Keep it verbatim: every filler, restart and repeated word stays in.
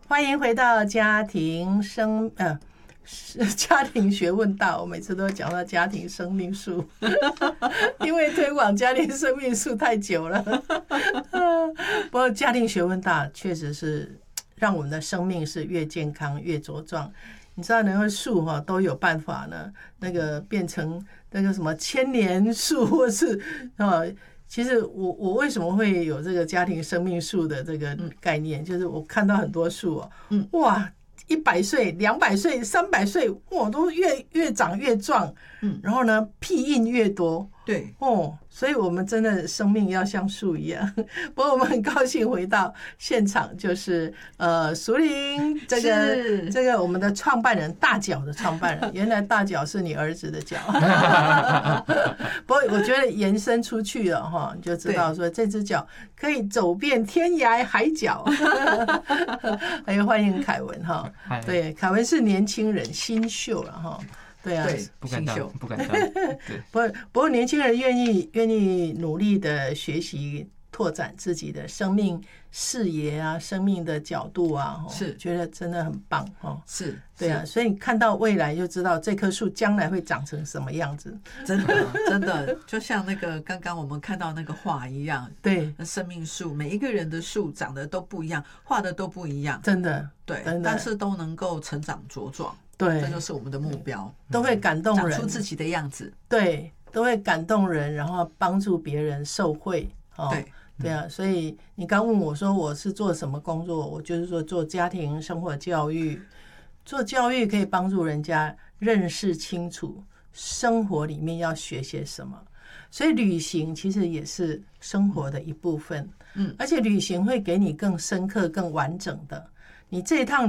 欢迎回到家庭生呃家庭学问大，我每次都讲到家庭生命树，因为推广家庭生命树太久了。不过家庭学问大确实是让我们的生命是越健康越茁壮。你知道那个树哈都有办法呢，那个变成那个什么千年树，或是呃。其实我我为什么会有这个家庭生命树的这个概念？就是我看到很多树哦，嗯，哇，一百岁、两百岁、三百岁，哇，都越越长越壮，嗯，然后呢，屁印越多， 对， 哦，所以我们真的生命要像树一样。不过我们很高兴回到现场，就是呃，淑玲这个这个我们的创办人，大脚的创办人，原来大脚是你儿子的脚。不过我觉得延伸出去了哈，你就知道说这只脚可以走遍天涯海角。还有欢迎凯文哈，对，凯文是年轻人新秀了哈。对啊， 对， 不敢当，不敢当。对， 不过不过年轻人愿意愿意努力的学习，拓展自己的生命视野啊，生命的角度啊， 是觉得真的很棒哦。 是， 对啊，所以你看到未来就知道这棵树将来会长成什么样子。 真的真的，就像那个刚刚我们看到那个画一样， 对， 生命树每一个人的树长得都不一样，画的都不一样， 真的， 对， 真的， 但是都能够成长茁壮。 对， 这就是我们的目标， 都会感动人， 长出自己的样子。 对，都会感动人，然后帮助别人受惠。哦， 对， 对啊，所以你刚问我说我是做什么工作，我就是说做家庭生活教育，做教育可以帮助人家认识清楚生活里面要学些什么。所以旅行其实也是生活的一部分，嗯，而且旅行会给你更深刻、更完整的。你这一趟